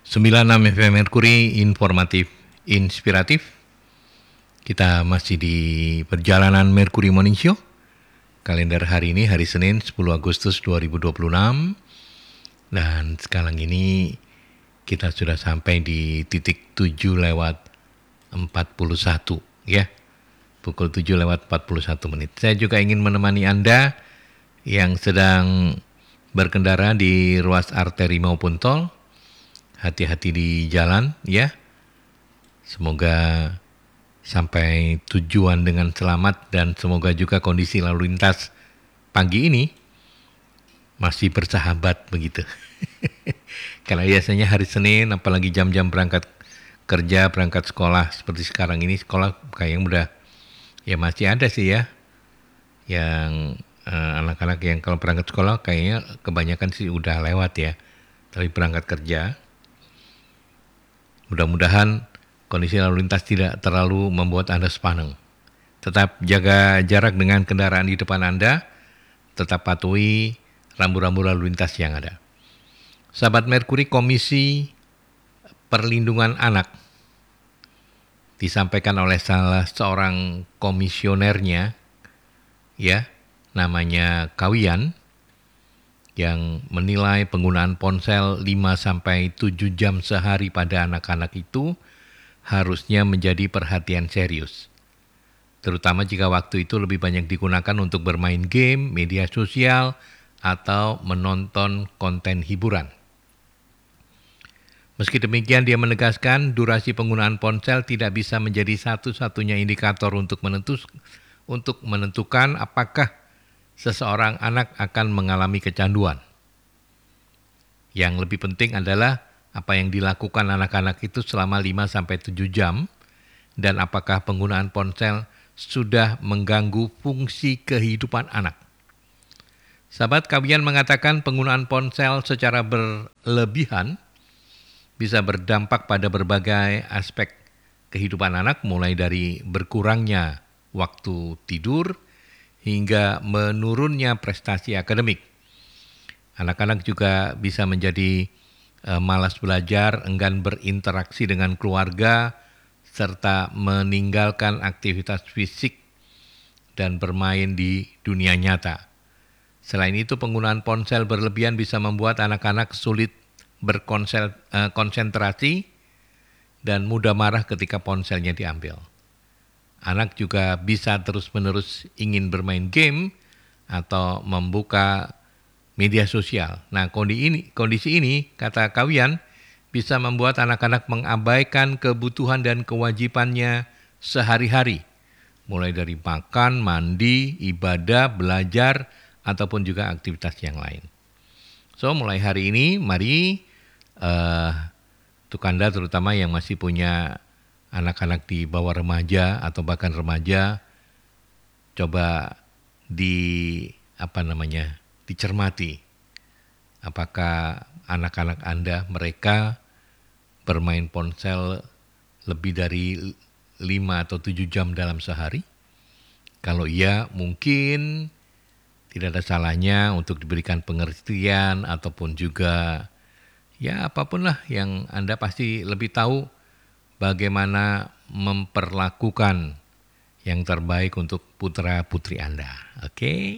96 FM Merkuri, informatif, inspiratif. Kita masih di perjalanan Merkuri Morning Show. Kalender hari ini hari Senin 10 Agustus 2026. Dan sekarang ini kita sudah sampai di titik 7 lewat 41 ya. Pukul 7 lewat 41 menit. Saya juga ingin menemani Anda yang sedang berkendara di ruas arteri maupun tol. Hati-hati di jalan ya. Semoga sampai tujuan dengan selamat dan semoga juga kondisi lalu lintas pagi ini masih bersahabat begitu. Karena biasanya hari Senin apalagi jam-jam berangkat kerja, berangkat sekolah seperti sekarang ini, sekolah kayaknya udah ya masih ada sih ya yang anak-anak yang kalau berangkat sekolah kayaknya kebanyakan sih udah lewat ya. Tapi berangkat kerja mudah-mudahan kondisi lalu lintas tidak terlalu membuat Anda sepaneng. Tetap jaga jarak dengan kendaraan di depan Anda, tetap patuhi rambu-rambu lalu lintas yang ada. Sahabat Merkuri, Komisi Perlindungan Anak disampaikan oleh salah seorang komisionernya, ya, namanya Kawian, yang menilai penggunaan ponsel 5-7 jam sehari pada anak-anak itu harusnya menjadi perhatian serius. Terutama jika waktu itu lebih banyak digunakan untuk bermain game, media sosial, atau menonton konten hiburan. Meski demikian, dia menegaskan durasi penggunaan ponsel tidak bisa menjadi satu-satunya indikator untuk menentukan apakah seseorang anak akan mengalami kecanduan. Yang lebih penting adalah apa yang dilakukan anak-anak itu selama 5-7 jam dan apakah penggunaan ponsel sudah mengganggu fungsi kehidupan anak. Sahabat, Kawian mengatakan penggunaan ponsel secara berlebihan bisa berdampak pada berbagai aspek kehidupan anak, mulai dari berkurangnya waktu tidur hingga menurunnya prestasi akademik. Anak-anak juga bisa menjadi malas belajar, enggan berinteraksi dengan keluarga, serta meninggalkan aktivitas fisik dan bermain di dunia nyata. Selain itu, penggunaan ponsel berlebihan bisa membuat anak-anak sulit berkonsentrasi dan mudah marah ketika ponselnya diambil. Anak juga bisa terus-menerus ingin bermain game atau membuka media sosial. Nah, kondisi ini, kata Kawian, bisa membuat anak-anak mengabaikan kebutuhan dan kewajibannya sehari-hari, mulai dari makan, mandi, ibadah, belajar, ataupun juga aktivitas yang lain. So, mulai hari ini, mari untuk Anda terutama yang masih punya anak-anak di bawah remaja atau bahkan remaja, coba dicermati apakah anak-anak Anda mereka bermain ponsel lebih dari 5 atau 7 jam dalam sehari. Kalau iya, mungkin tidak ada salahnya untuk diberikan pengertian ataupun juga ya apapun lah yang Anda pasti lebih tahu bagaimana memperlakukan yang terbaik untuk putra-putri Anda. Oke?